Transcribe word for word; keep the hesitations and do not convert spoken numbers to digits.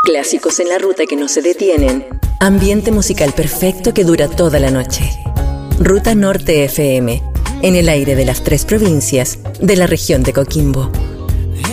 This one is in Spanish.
Clásicos en la ruta que no se detienen. Ambiente musical perfecto que dura toda la noche. Ruta Norte F M, en el aire de las tres provincias de la región de Coquimbo.